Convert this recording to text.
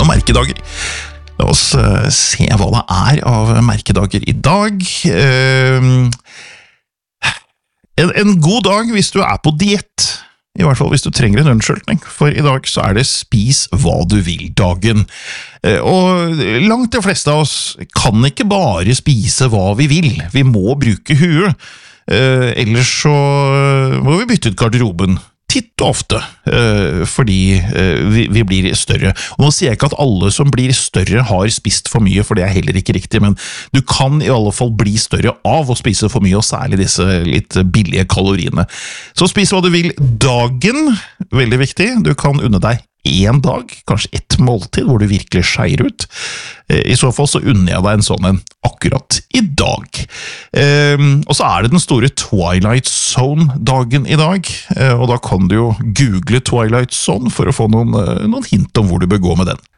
noen merkedager. La oss se hva det av merkedager i dag. En god dag hvis du på diett, i hvert fall hvis du trenger en unnskyldning, for i dag så det spis hva du vil-dagen. Og langt de fleste av oss kan ikke bare spise hva vi vil, vi må bruke huet, ellers så må vi bytte ut garderoben. Titt og ofte, fordi vi blir større. Og nå sier jeg ikke at alle som blir større har spist for mye, for det heller ikke riktig, men du kan i alle fall bli større av å spise for mye, og særlig disse litt billige kaloriene. Så spis hva du vil dagen, veldig viktig. Du kan unne deg en dag, kanskje ett måltid, hvor du virkelig skeier ut. I så fall så unner jeg deg en sånn akkurat i dag. Og så det den store Twilight Zone-dagen i dag, og da kan du jo google Twilight Zone for å få noen hint om hvor du bør gå med den.